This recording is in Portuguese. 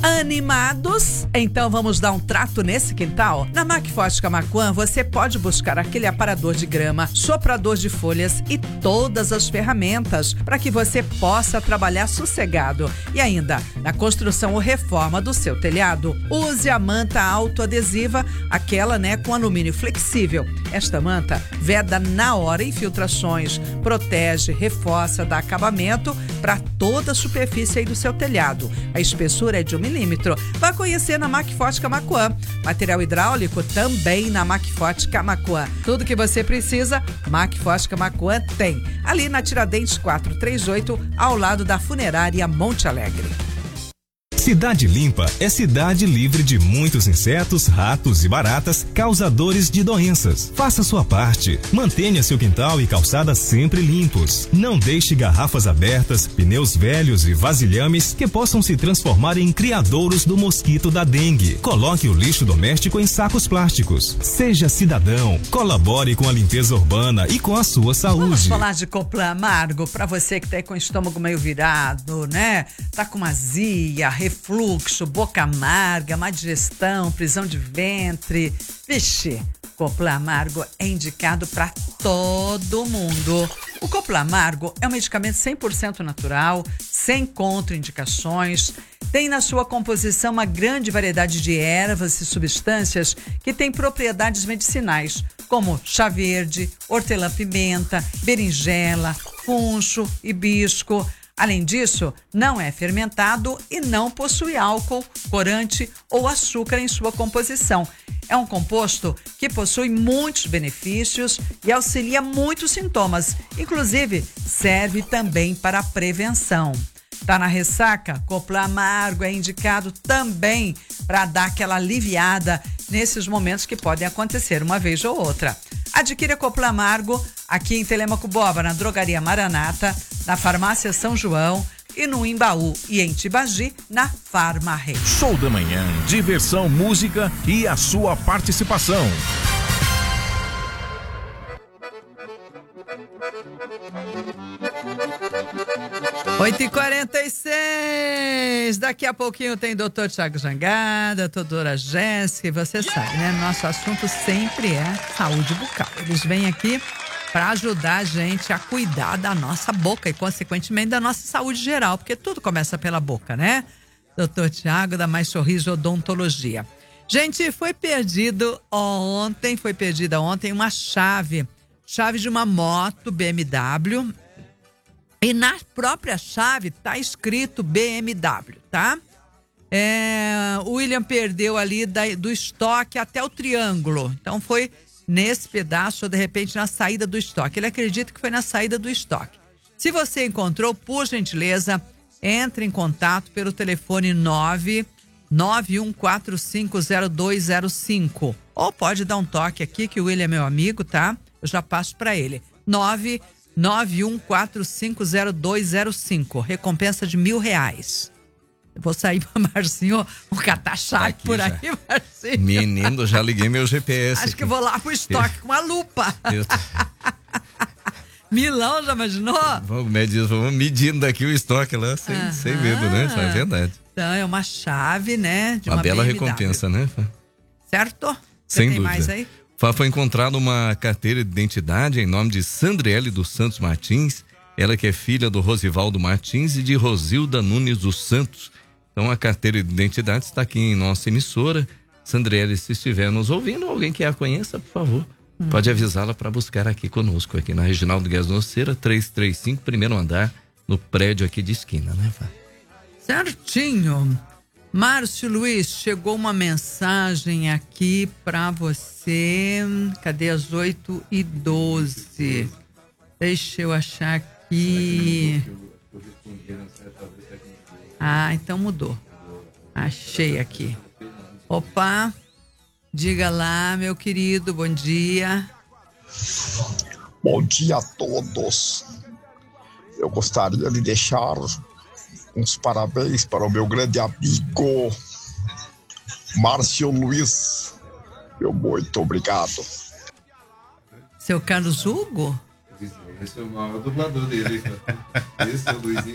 Animados? Então vamos dar um trato nesse quintal? Na Macforte Camaquã você pode buscar aquele aparador de grama, soprador de folhas e todas as ferramentas para que você possa trabalhar sossegado. E ainda, na construção ou reforma do seu telhado, use a manta autoadesiva, aquela com alumínio flexível. Esta manta veda na hora infiltrações, protege, reforça, dá acabamento para toda a superfície aí do seu telhado. A espessura é de 1 milímetro. Vá conhecer na Macforte Camaquã. Material hidráulico também na Macforte Camaquã. Tudo que você precisa, Macforte Camaquã tem. Ali na Tiradentes 438, ao lado da funerária Monte Alegre. Cidade Limpa é cidade livre de muitos insetos, ratos e baratas causadores de doenças. Faça sua parte. Mantenha seu quintal e calçada sempre limpos. Não deixe garrafas abertas, pneus velhos e vasilhames que possam se transformar em criadouros do mosquito da dengue. Coloque o lixo doméstico em sacos plásticos. Seja cidadão. Colabore com a limpeza urbana e com a sua saúde. Vamos falar de Coplan Amargo para você que tá com o estômago meio virado, Tá com azia, refluxo, boca amarga, má digestão, prisão de ventre. Vixe, Coplan Amargo é indicado para todo mundo. O Coplan Amargo é um medicamento 100% natural, sem contraindicações. Tem na sua composição uma grande variedade de ervas e substâncias que têm propriedades medicinais, como chá verde, hortelã-pimenta, berinjela, funcho, hibisco. Além disso, não é fermentado e não possui álcool, corante ou açúcar em sua composição. É um composto que possui muitos benefícios e auxilia muitos sintomas. Inclusive, serve também para a prevenção. Tá na ressaca? Coplan Amargo é indicado também para dar aquela aliviada nesses momentos que podem acontecer uma vez ou outra. Adquira Coplan Amargo aqui em Telêmaco Borba, na Drogaria Maranata, na Farmácia São João e no Imbaú e em Tibagi, na Farma Rei. Show da manhã, diversão, música e a sua participação. Oito e 46, daqui a pouquinho tem doutor Tiago Jangada, doutora Jéssica, e você sabe, Nosso assunto sempre é saúde bucal. Eles vêm aqui para ajudar a gente a cuidar da nossa boca e, consequentemente, da nossa saúde geral, porque tudo começa pela boca, Doutor Tiago, da Mais Sorriso Odontologia. Gente, foi perdida ontem uma chave de uma moto BMW. E na própria chave tá escrito BMW, tá? O William perdeu ali do estoque até o triângulo. Então foi nesse pedaço, ou de repente na saída do estoque. Ele acredita que foi na saída do estoque. Se você encontrou, por gentileza, entre em contato pelo telefone 991450205. Ou pode dar um toque aqui, que o William é meu amigo, tá? Eu já passo para ele. 991450205. Recompensa de R$1.000. Eu vou sair pra Marcinho, vou catar chave por aí, já. Marcinho. Menino, já liguei meu GPS. Acho que eu vou lá pro estoque com a lupa. Milão, já imaginou? Vamos medindo daqui o estoque lá, sem medo, Isso é verdade. Então, é uma chave, de uma bela BMW. recompensa, Certo? Você sem tem dúvida. mais aí? Foi encontrada uma carteira de identidade em nome de Sandriele dos Santos Martins, ela que é filha do Rosivaldo Martins e de Rosilda Nunes dos Santos. Então a carteira de identidade está aqui em nossa emissora. Sandriele, se estiver nos ouvindo, alguém que a conheça, por favor, pode avisá-la para buscar aqui conosco, aqui na Reginaldo Guedes Noceira, 335, primeiro andar, no prédio aqui de esquina, Certinho. Márcio Luiz, chegou uma mensagem aqui para você. Cadê as 8h12? Deixa eu achar aqui. Então mudou. Achei aqui. Opa, diga lá, meu querido, bom dia. Bom dia a todos. Eu gostaria de deixar uns parabéns para o meu grande amigo Márcio Luiz. Meu muito obrigado. Seu Carlos Hugo? Esse é o maior dublador dele. Esse é o Luizinho.